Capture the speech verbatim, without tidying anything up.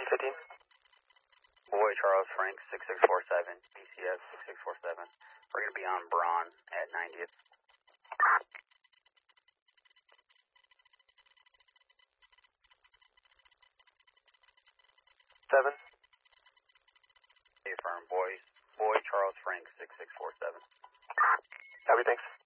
fifteen. Boy Charles Frank six six four seven, B C S six six four seven. We're going to be on Braun at ninetieth. Seven. Affirm, boy, boy Charles Frank six six four seven. Copy, thanks.